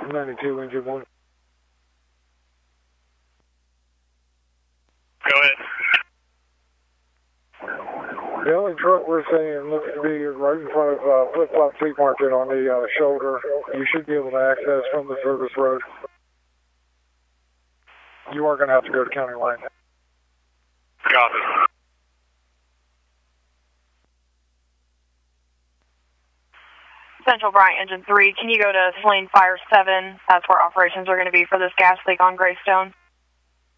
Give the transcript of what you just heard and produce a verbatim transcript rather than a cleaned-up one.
ninety-two, engine one. Go ahead. The only truck we're seeing looks to be right in front of uh, Flip-Flop Fleet Market on the uh, shoulder. You should be able to access from the service road. You are going to have to go to county line. Copy. Central Bryant Engine three, can you go to Saline Fire seven? That's where operations are going to be for this gas leak on Greystone.